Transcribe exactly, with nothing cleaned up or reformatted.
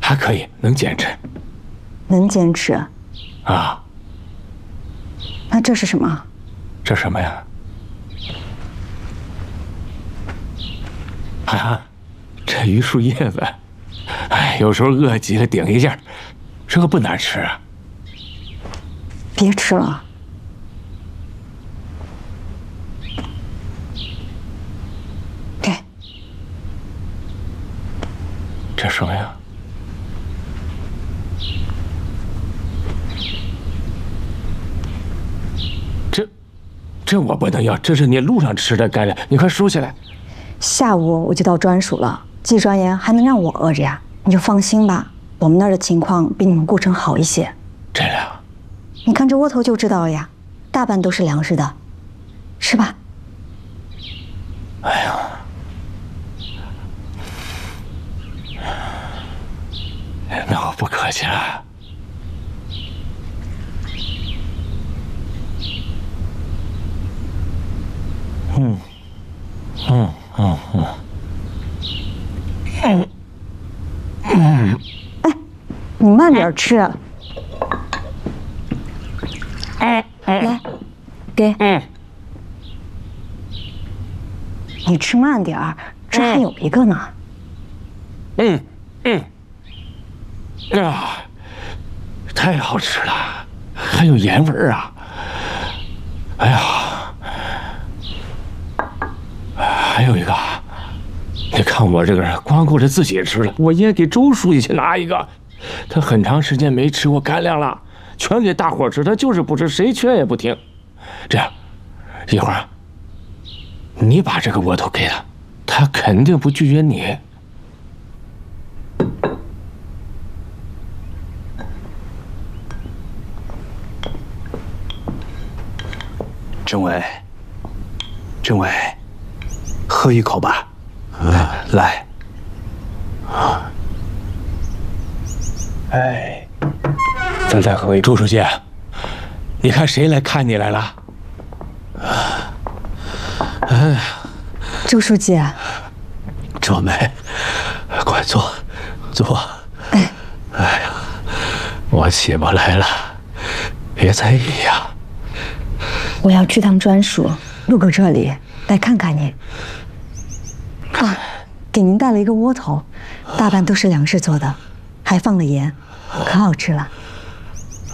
还可以，能坚持。 能坚持？ 啊。 那这是什么？ 这什么呀？啊，这榆树叶子。哎，有时候饿极了顶一下，这个不难吃啊。 别吃了。给。 这什么呀？这，这我不能要，这是你路上吃的干粮，你快收起来。 下午我就到专署了，季专员还能让我饿着呀？你就放心吧，我们那儿的情况比你们顾城好一些。 这样， 你看这窝头就知道了呀，大半都是粮食的，吃吧。 哎呀，那我不客气了。嗯，嗯嗯嗯嗯嗯。 哎，你慢点吃。 哎哎， 来，给。 嗯。 你吃慢点儿，这还有一个呢。 嗯嗯。啊，太好吃了，还有盐味儿啊！哎呀，还有一个，你看我这个人光顾着自己吃了，我也给周书记去拿一个。他很长时间没吃过干粮了，全给大伙吃，他就是不吃，谁劝也不听。这样，一会儿你把这个窝头给他，他肯定不拒绝你。 政委，政委，喝一口吧。啊，来。啊， 哎，咱再喝一口。周书记，你看谁来看你来了？ 啊，哎， 周书记， 卓梅，快坐，坐。 哎， 哎呀，我起不来了，别在意呀。 我要去趟专属，路过这里来看看您。啊，给您带了一个窝头，大半都是粮食做的，还放了盐，可好吃了。